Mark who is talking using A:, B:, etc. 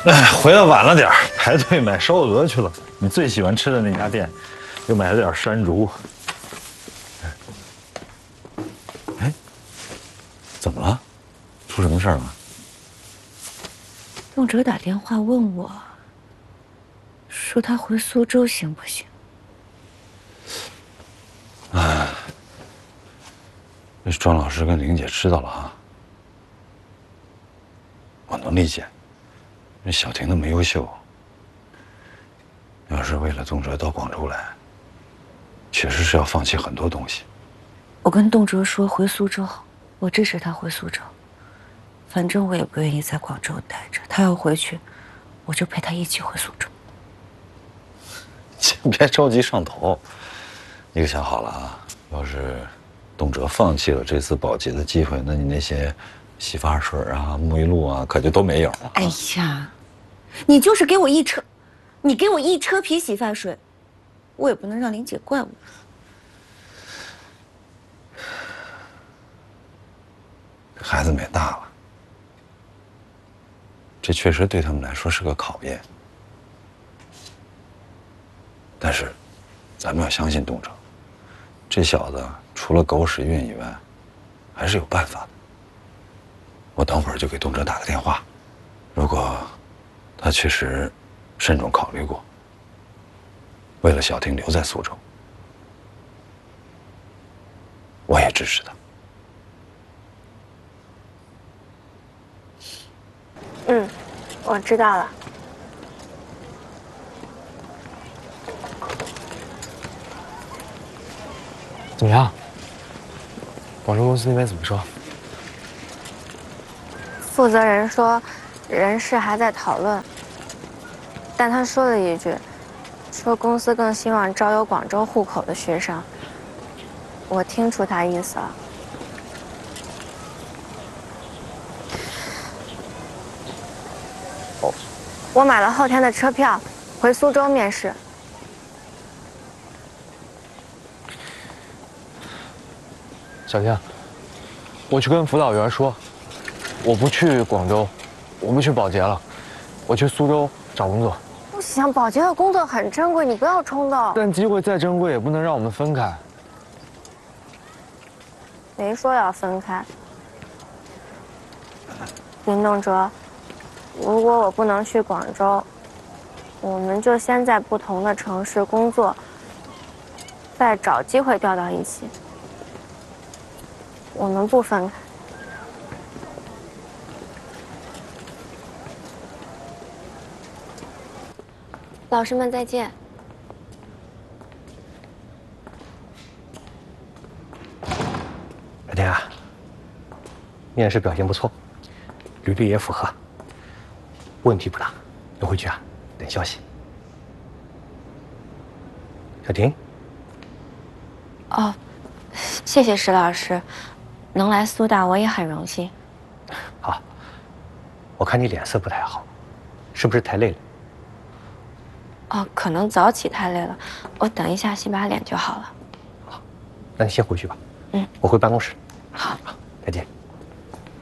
A: 哎，回来晚了点儿，排队买烧鹅去了。你最喜欢吃的那家店，又买了点山竹。哎，怎么了？出什么事儿了？
B: 动辄打电话问我，说他回苏州行不行？
A: 哎，那庄老师跟玲姐知道了啊。我能理解，那小婷那么优秀，要是为了动辄到广州来，确实是要放弃很多东西。
B: 我跟动辄说回苏州，我支持他回苏州。反正我也不愿意在广州待着，他要回去，我就陪他一起回苏州。
A: 先别着急上头，你可想好了啊？要是动辄放弃了这次保洁的机会，那你那些洗发水啊、沐浴露啊，可就都没有了。
B: 哎呀，你就是给我一车，你给我一车皮洗发水，我也不能让玲姐怪我。
A: 孩子们也大了，这确实对他们来说是个考验。但是，咱们要相信动辄，这小子除了狗屎运以外，还是有办法的。我等会儿就给动辄打个电话，如果他确实慎重考虑过，为了小婷留在苏州，我也支持他。
C: 嗯，我知道了。
D: 怎么样？广州公司那边怎么说？
C: 负责人说，人事还在讨论，但他说了一句，说公司更希望招有广州户口的学生。我听出他意思了。我买了后天的车票，回苏州面试。
D: 小天，我去跟辅导员说，我不去广州，我不去保洁了，我去苏州找工作。
C: 不行，保洁的工作很珍贵，你不要冲动。
D: 但机会再珍贵，也不能让我们分开。
C: 没说要分开。林动辄，如果我不能去广州，我们就先在不同的城市工作，再找机会调到一起。我们不分开。老师们再见。
E: 小天啊，面试表现不错，履历也符合，问题不大。你回去啊，等消息。小婷。
C: 哦，谢谢石老师，能来苏大我也很荣幸。
E: 好，我看你脸色不太好，是不是太累了？
C: 哦，可能早起太累了，我等一下洗把脸就好了。
E: 好，那你先回去吧。
C: 嗯，
E: 我回办公室。
C: 好，
E: 再见。